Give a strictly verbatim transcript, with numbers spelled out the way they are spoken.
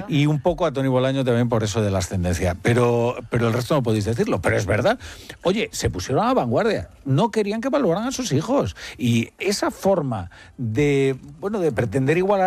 Y un poco a Toni Bolaño también por eso de la ascendencia. Pero, pero el resto no podéis decirlo. Pero es verdad. Oye, se pusieron a la vanguardia. No querían que valoraran a sus hijos. Y esa forma de, bueno, de pretender igualar